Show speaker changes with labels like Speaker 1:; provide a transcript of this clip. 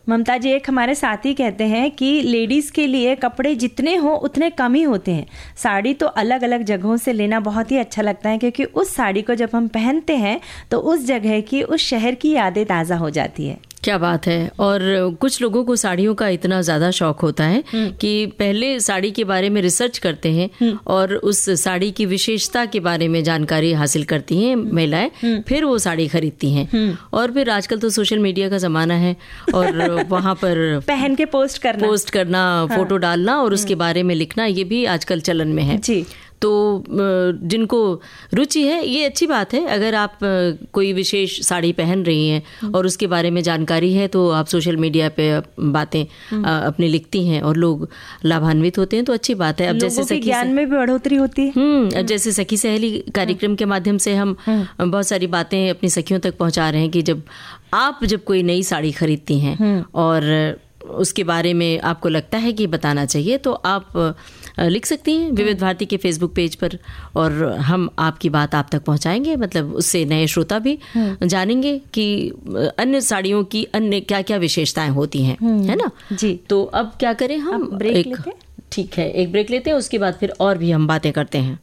Speaker 1: ममता जी, एक हमारे साथी कहते हैं कि लेडीज़ के लिए कपड़े जितने हो उतने कम ही होते हैं। साड़ी तो अलग अलग जगहों से लेना बहुत ही अच्छा लगता है, क्योंकि उस साड़ी को जब हम पहनते हैं तो उस जगह की, उस शहर की यादें ताज़ा हो जाती है।
Speaker 2: क्या बात है। और कुछ लोगों को साड़ियों का इतना ज़्यादा शौक होता है कि पहले साड़ी के बारे में रिसर्च करते हैं और उस साड़ी की विशेषता के बारे में जानकारी हासिल करती हैं महिलाएं, फिर वो साड़ी खरीदती हैं। और फिर आजकल तो सोशल मीडिया का ज़माना है और वहाँ पर
Speaker 1: पहन के पोस्ट करना,
Speaker 2: फोटो डालना और उसके बारे में लिखना, ये भी आजकल चलन में है
Speaker 1: जी।
Speaker 2: तो जिनको रुचि है, ये अच्छी बात है। अगर आप कोई विशेष साड़ी पहन रही हैं और उसके बारे में जानकारी है तो आप सोशल मीडिया पे बातें अपनी लिखती हैं और लोग लाभान्वित होते हैं, तो अच्छी बात है। अब जैसे सखी
Speaker 1: ज्ञान में भी बढ़ोतरी होती है।
Speaker 2: जैसे सखी सहेली कार्यक्रम के माध्यम से हम बहुत सारी बातें अपनी सखियों तक पहुंचा रहे हैं कि जब कोई नई साड़ी खरीदती हैं और उसके बारे में आपको लगता है कि बताना चाहिए, तो आप लिख सकती हैं विविध भारती के फेसबुक पेज पर और हम आपकी बात आप तक पहुंचाएंगे। मतलब उससे नए श्रोता भी जानेंगे कि अन्य साड़ियों की अन्य क्या क्या विशेषताएं होती हैं, है ना
Speaker 1: जी।
Speaker 2: तो अब क्या करें, हम
Speaker 1: ब्रेक लेते हैं।
Speaker 2: ठीक है, एक ब्रेक लेते हैं, उसके बाद फिर और भी हम बातें करते हैं।